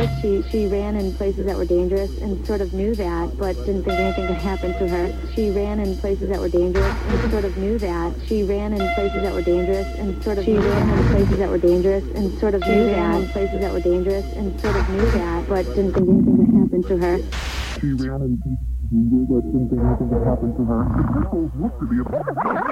She ran in places that were dangerous and sort of knew that, but didn't think anything could happen to her. She ran in places that were dangerous and sort of knew that. She ran in places that were dangerous and sort of knew that, but didn't think anything could happen to her. She ran in places that were dangerous and sort of knew that, but didn't think anything could happen to her.